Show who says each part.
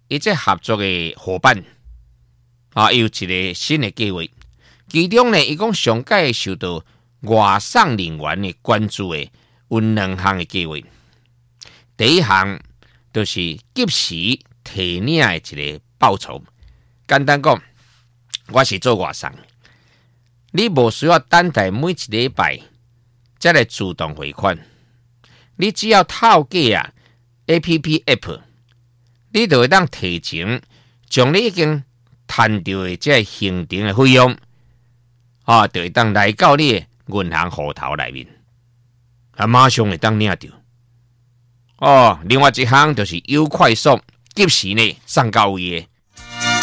Speaker 1: 伊这合作的伙伴啊，有一个新的计划。其中呢，伊讲上届受到外送人员的关注的有2项的计划。第一项就是及时提领的一个报酬。简单讲，我是做外送，你无需要等待每一礼拜才来自动汇款，你只要透过App， 你就会当提前将你已经赚到的这行程的费用，就会当来到你的银行户头内面，马上会当领到。另外一项就是优快速及时呢送到位的。